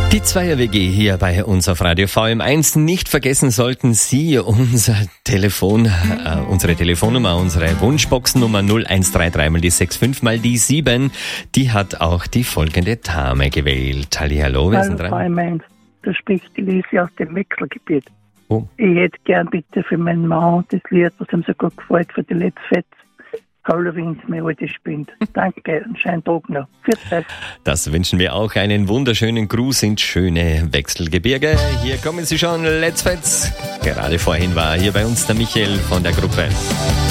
Die Zweier-WG hier bei uns auf Radio VM1. Nicht vergessen sollten Sie unsere Telefonnummer, unsere Wunschboxennummer 0133 mal die 65 mal die 7. Die hat auch die folgende Dame gewählt. Hallihallo, wer ist denn dran? Hallo, VM1. Da spricht die Lisi aus dem Wechselgebiet. Oh. Ich hätte gern bitte für meinen Mann das Lied, was ihm so gut gefällt, für die letzte Fett. Halloween, mir heute spinnt. Danke, einen schönen Tag noch. Für Das wünschen wir auch. Einen wunderschönen Gruß ins schöne Wechselgebirge. Hier kommen Sie schon, Let's Fets. Gerade vorhin war hier bei uns der Michael von der Gruppe.